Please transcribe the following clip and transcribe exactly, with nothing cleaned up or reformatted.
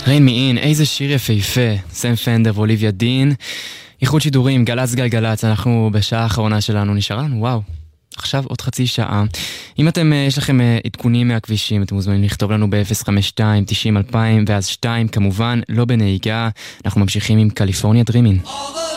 ריין מי אין, איזה שיר יפהפה, סם פנדר ואוליביה דין, איחוד שידורים, גלץ גלגלץ, אנחנו בשעה האחרונה שלנו, נשארה לנו, וואו, עכשיו עוד חצי שעה. אם אתם, יש לכם עדכונים מהכבישים, אתם מוזמנים לכתוב לנו ב-אפס חמש שתיים תשעים אלפיים ואז שתיים, כמובן, לא בנהיגה, אנחנו ממשיכים עם קליפורניה דרימין.